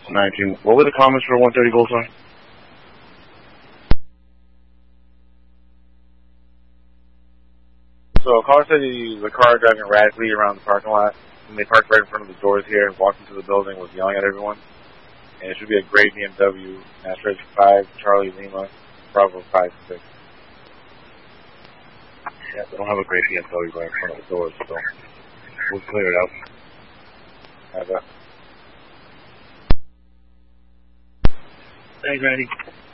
19. What were the comments for 130 Gold Sign? So a caller said the car driving erratically around the parking lot, and they parked right in front of the doors here, walked into the building, was yelling at everyone. And it should be a gray BMW, Nash 5, Charlie Lima, Bravo 56. Yeah, they don't have a gray BMW right in front of the doors, so we'll clear it out. Have that. Thanks, Randy.